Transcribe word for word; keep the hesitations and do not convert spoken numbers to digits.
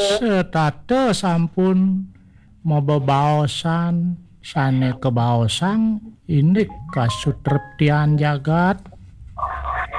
Setate sampun mau bebaosan sane kebaosan indik kasutreptian jagat